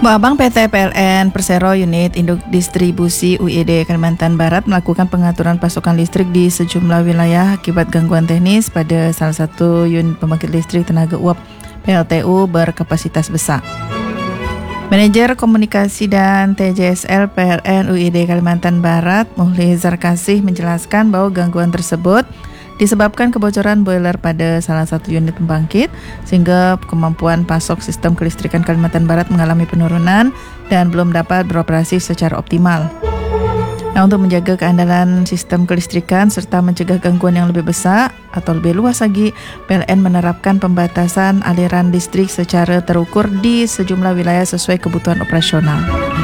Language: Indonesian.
Muabang PT PLN Persero Unit Induk Distribusi UID Kalimantan Barat melakukan pengaturan pasokan listrik di sejumlah wilayah akibat gangguan teknis pada salah satu unit pembangkit listrik tenaga uap PLTU berkapasitas besar. Manajer Komunikasi dan TJSL PLN UID Kalimantan Barat, Muhlizar Kasih menjelaskan bahwa gangguan tersebut disebabkan kebocoran boiler pada salah satu unit pembangkit sehingga kemampuan pasok sistem kelistrikan Kalimantan Barat mengalami penurunan dan belum dapat beroperasi secara optimal. Nah, untuk menjaga keandalan sistem kelistrikan serta mencegah gangguan yang lebih besar atau lebih luas lagi, PLN menerapkan pembatasan aliran listrik secara terukur di sejumlah wilayah sesuai kebutuhan operasional.